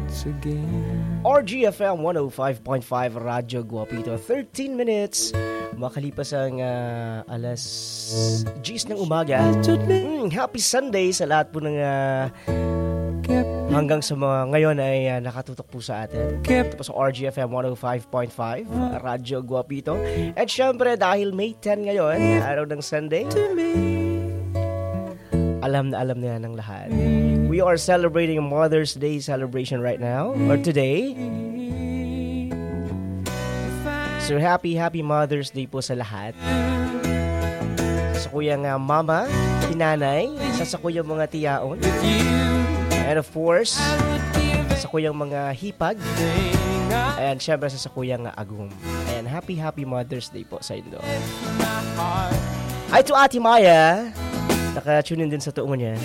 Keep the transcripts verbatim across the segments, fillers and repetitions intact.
once again. R G F M one oh five point five Radyo Guapito. thirteen minutes makalipas ang uh, alas diyes ng umaga. Mm, happy Sunday sa lahat po ng uh, hanggang sa mga ngayon ay uh, nakatutok po sa atin. Ito po sa R G F M one oh five point five Radyo Guapito. At syempre dahil May tenth ngayon, araw ng Sunday, alam na alam na yan ng lahat. We are celebrating Mother's Day celebration right now, or today. So happy, happy Mother's Day po sa lahat. Sa kuyang uh, mama, tinanay, sa sa kuyang mga tiyaon, and of course, sa kuyang mga hipag, and syempre sa sa kuyang uh, agum. And happy, happy Mother's Day po sa inyo. Ay to Ate Maya, naka-tune in din sa tuon niya.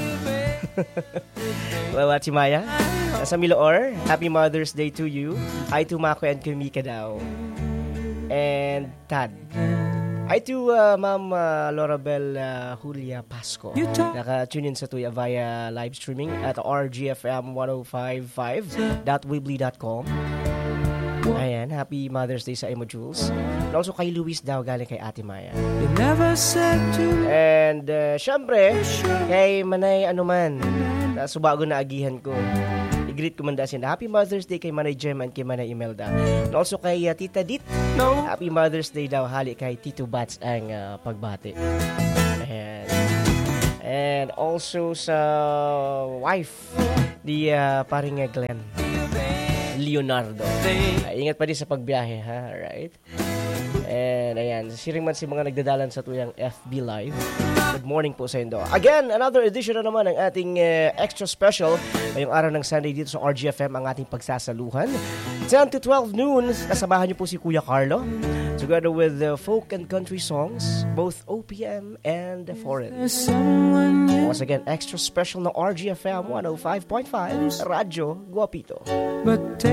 Well, Ate Maya, sa Miloor, happy Mother's Day to you. Ay to Mako and Kumika daw. And Tad. Ay to uh, Ma'am uh, Lorabel uh, Julia Pasco. Naka-tune in sa tuya via live streaming at R G F M ten fifty-five dot weebly dot com. Ayan, happy Mother's Day sa Emo Jules. And also kay Luis daw, galing kay Ate Maya. And uh, syempre, kay Manay Anuman, na subago na agihan ko. I-greet ko man dasin. Happy Mother's Day kay Manay Jem and kay Manay Imelda. And also kay uh, Tita Dit. No. Happy Mother's Day daw. Hali kay Tito Bats ang uh, pagbati. And, and also sa wife ni uh, paring uh, Glenn Leonardo. Uh, ingat pa din sa pagbiyahe, ha? Alright? And ayan, siring man si mga nagdadalan sa tuyang F B Live. Good morning po sa inyo. Again, another edition na naman ng ating uh, extra special ngayong araw ng Sunday dito sa R G F M, ang ating pagsasaluhan. ten to twelve noon, kasamahan niyo po si Kuya Carlo together with the folk and country songs, both O P M and foreign. Once again, extra special ng R G F M one oh five point five Radyo Guapito. But